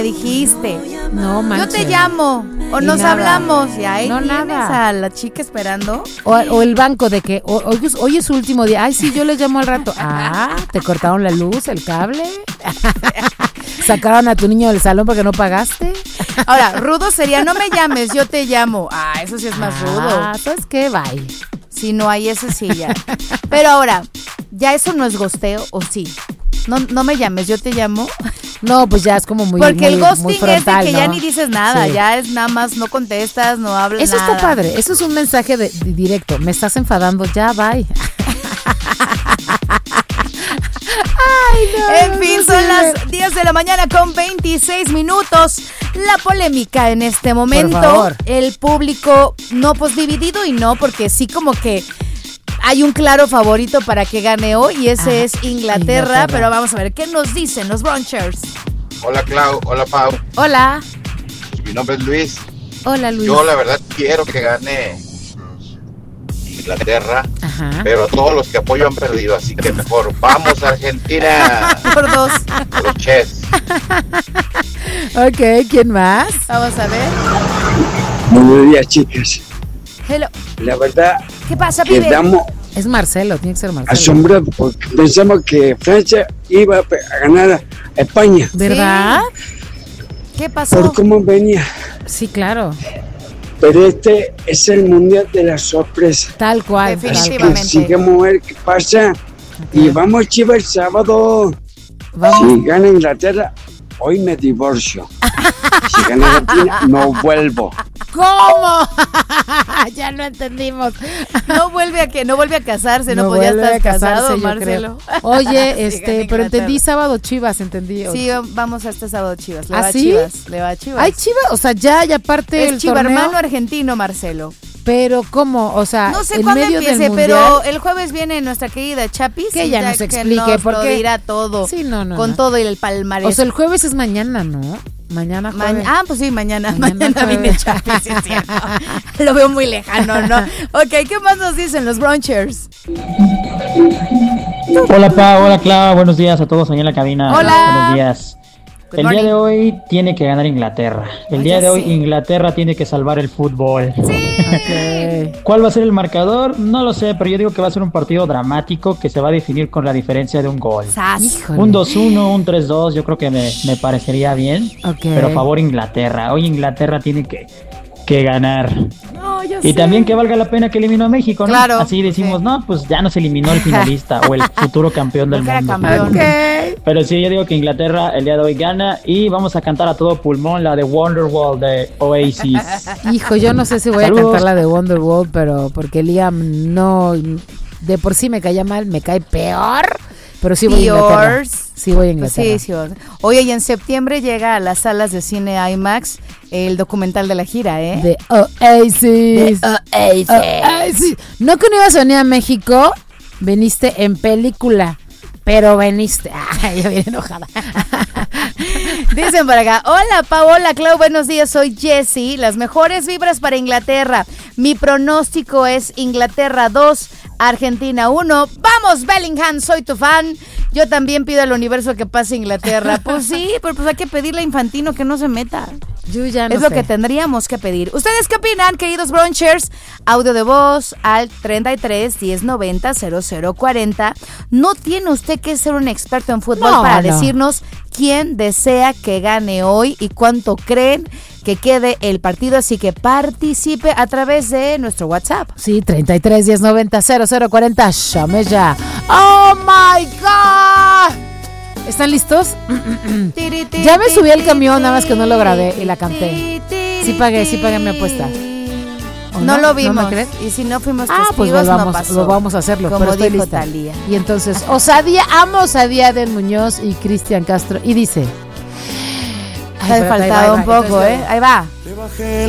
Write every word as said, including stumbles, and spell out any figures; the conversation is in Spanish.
dijiste. No manches. Yo te llamo o Y nos nada. hablamos y ahí No, tienes nada. a la chica esperando. O, o el banco de que o- hoy, es, hoy es su último día. Ay, sí, yo les llamo al rato. Ah, te cortaron la luz, el cable. Sacaron a tu niño del salón porque no pagaste. Ahora, rudo sería no me llames, yo te llamo. Ah, eso sí es más Ah, rudo. ¿sabes qué? Bye. Si no hay ese sí ya. Pero ahora, ¿ya eso no es gosteo o sí? No, no me llames, yo te llamo. No, pues ya es como muy Porque el muy- ghosting muy es de frontal, que ¿no? ya ni dices nada, Sí. ya es nada más no contestas, no hablas Eso nada. está padre, eso es un mensaje de, de directo. Me estás enfadando, ya, bye. Ay, no, En no fin, es son posible. las diez de la mañana con veintiséis minutos. La polémica en este momento. favor. El público no pues dividido y no, porque sí como que hay un claro favorito para que gane hoy y ese Ajá, es Inglaterra, Inglaterra. Pero vamos a ver qué nos dicen los Bronchers. Hola Clau, hola Pau, Hola, mi nombre es Luis. hola Luis. Yo la verdad quiero que gane Inglaterra, Ajá. pero todos los que apoyo han perdido, así que mejor vamos a Argentina, Por dos. a los Chess. Ok, ¿quién más? Vamos a ver. Buenos días, chicas. Hello. La verdad, ¿Qué pasa, pibe? quedamos Es Marcelo, tiene que ser Marcelo. asombrados porque pensamos que Francia iba a ganar a España ¿Verdad? ¿Qué pasó? por cómo venía. Sí, claro. Pero este es el mundial de la sorpresa. Tal cual. tal Así cual. que sigamos a ver qué pasa. Y vamos, Chivas, el sábado. Vamos. Si gana Inglaterra, hoy me divorcio. Si gana Argentina, no vuelvo. ¿Cómo? Ya lo entendimos. No vuelve a que no vuelve a casarse, no, No podía vuelve estar a casarse, casado, yo Marcelo. creo. Oye, Sí, este, gana pero entendí Inglaterra. sábado Chivas, entendí. Sí, vamos a este sábado Chivas. Le ¿Ah, va a sí? Chivas. Le va a Chivas. Ay, Chivas, o sea, ya, ya aparte es el Chiva torneo. hermano argentino, Marcelo. Pero ¿cómo? O sea, No sé en cuándo medio del empiece, mundial. pero el jueves viene nuestra querida Chapis. Que y ella ya nos que explique, nos porque- lo dirá todo. Sí, no, no, Con no. todo y el palmarés. O sea, el jueves es mañana, ¿no? Mañana Ma- jueves. ah, pues sí, mañana. Mañana Mañana, viene jueves. Chapis, sí es cierto. Lo veo muy lejano, ¿no? Ok, ¿qué más nos dicen los Bronchers? Hola Pau, hola Clara, buenos días a todos ahí en la cabina. Hola. Buenos días. Good El morning. día de hoy tiene que ganar Inglaterra. El Ay, día ya de hoy sé. Inglaterra tiene que salvar el fútbol. Ok. ¿Cuál va a ser el marcador? No lo sé, pero yo digo que va a ser un partido dramático que se va a definir con la diferencia de un gol. Sas. Híjole. Un dos uno, un tres dos, yo creo que me, me parecería bien. Ok. Pero a favor Inglaterra. Hoy Inglaterra tiene que, que ganar. No, ya Y sé. también que valga la pena que eliminó a México, ¿no? Claro, Así decimos, sí. no, pues ya nos eliminó el finalista o el futuro campeón del Porque era mundo. campeón. Ok. Pero sí, yo digo que Inglaterra el día de hoy gana y vamos a cantar a todo pulmón la de Wonderwall de Oasis. Hijo, yo no sé si voy Saludos. a cantar la de Wonderwall, pero porque Liam no, de por sí me caía mal, me cae peor, pero sí voy a Inglaterra. Peors. Sí voy a Pues Inglaterra. sí, sí. vamos. Oye, y en septiembre llega a las salas de cine IMAX el documental de la gira, ¿eh? De Oasis. Oasis. Oasis. No que no ibas a venir a México, veniste en película, pero veniste. Ay, yo bien enojada. Dicen por acá, hola Paola, Clau, buenos días, soy Jessie. Las mejores vibras para Inglaterra. Mi pronóstico es Inglaterra dos, Argentina uno. Vamos, Bellingham, soy tu fan. Yo también pido al universo que pase Inglaterra. Pues sí, pero pues hay que pedirle a Infantino que no se meta. Yo ya no es lo sé. que tendríamos que pedir. ¿Ustedes qué opinan, queridos Bronchers? Audio de voz al treinta y tres, diez, noventa, cero cero cuarenta. No tiene usted que ser un experto en fútbol No, para no. decirnos quién desea que gane hoy y cuánto creen que quede el partido. Así que participe a través de nuestro WhatsApp. Sí, treinta y tres, diez, noventa, cero cero cuarenta. Llame ya. ¡Oh, my God! ¿Están listos? Ya me subí al camión, nada más que no lo grabé y la canté. Sí pagué, sí pagué mi apuesta. ¿O No, no? lo ¿No me vimos. crees? Y si no fuimos Ah, testigos, pues no volvamos, pasó. lo vamos a hacerlo, Como pero estoy dijo lista. Thalía. Y entonces, Osadía, amo Osadía de Muñoz y Cristian Castro. Y dice... Te ha espérate, ahí faltado va, un ahí va. poco, Entonces, ¿eh? Ahí va. Le bajé